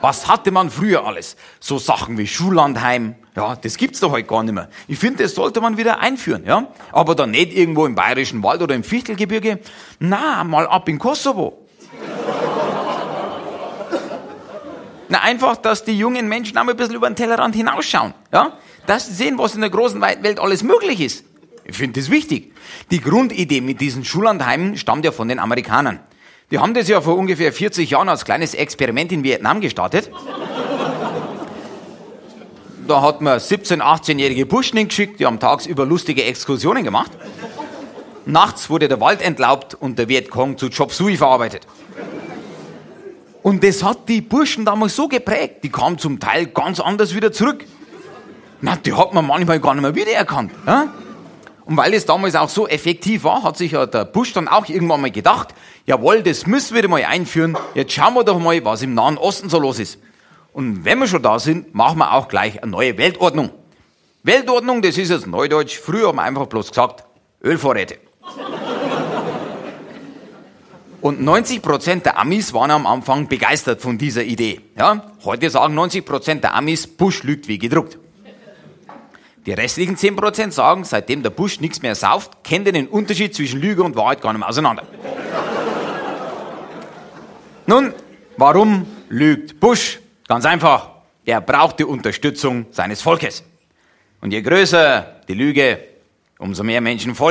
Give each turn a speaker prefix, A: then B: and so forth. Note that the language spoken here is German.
A: Was hatte man früher alles? So Sachen wie Schullandheim. Ja, das gibt's doch heute gar nicht mehr. Ich finde, das sollte man wieder einführen, ja. Aber dann nicht irgendwo im Bayerischen Wald oder im Fichtelgebirge. Na, mal ab in Kosovo. Na, einfach, dass die jungen Menschen auch mal ein bisschen über den Tellerrand hinausschauen, ja. Dass sie sehen, was in der großen, weiten Welt alles möglich ist. Ich finde das wichtig. Die Grundidee mit diesen Schullandheimen stammt ja von den Amerikanern. Die haben das ja vor ungefähr 40 Jahren als kleines Experiment in Vietnam gestartet. Da hat man 17-, 18-jährige Burschen hingeschickt, die haben tagsüber lustige Exkursionen gemacht. Nachts wurde der Wald entlaubt und der Vietcong zu Chop Suey verarbeitet. Und das hat die Burschen damals so geprägt, die kamen zum Teil ganz anders wieder zurück. Na, die hat man manchmal gar nicht mehr wiedererkannt. Ja? Und weil es damals auch so effektiv war, hat sich ja der Bush dann auch irgendwann mal gedacht, jawohl, das müssen wir wieder mal einführen, jetzt schauen wir doch mal, was im Nahen Osten so los ist. Und wenn wir schon da sind, machen wir auch gleich eine neue Weltordnung. Weltordnung, das ist jetzt Neudeutsch, früher haben wir einfach bloß gesagt, Ölvorräte. Und 90% der Amis waren am Anfang begeistert von dieser Idee. Ja? Heute sagen 90% der Amis, Bush lügt wie gedruckt. Die restlichen 10% sagen, seitdem der Bush nichts mehr sauft, kennt er den Unterschied zwischen Lüge und Wahrheit gar nicht mehr auseinander. Nun, warum lügt Bush? Ganz einfach, er braucht die Unterstützung seines Volkes. Und je größer die Lüge, umso mehr Menschen folgen.